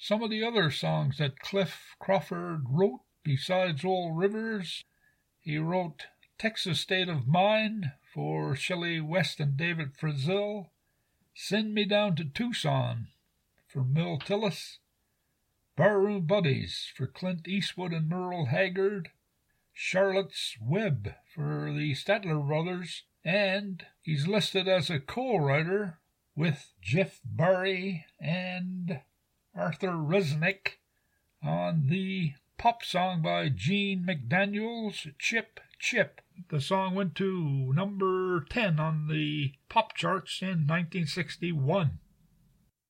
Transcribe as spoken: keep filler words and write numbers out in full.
some of the other songs that Cliff Crawford wrote besides Old Rivers. He wrote Texas State of Mind for Shelley West and David Frizzell, Send Me Down to Tucson for Milt Tillis, Barroom Buddies for Clint Eastwood and Merle Haggard, Charlotte's Web for the Statler Brothers, and he's listed as a co-writer with Jeff Barry and Arthur Resnick on the pop song by Gene McDaniels, Chip Chip. The song went to number ten on the pop charts in nineteen sixty-one.